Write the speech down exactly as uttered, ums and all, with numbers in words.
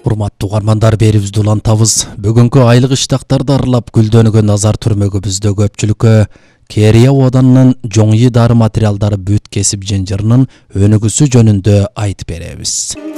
Урматтуу угармандар, берибизди улантабыз. Бүгүнкү айлык иштактарды аралап гүлдөнгөн назар түрмөгүбүздө көпчүлүккө Керия Оданынын жоңи дары материалдары бүт кесип жынжырынын өнүгүүсү жөнүндө айтып беребиз.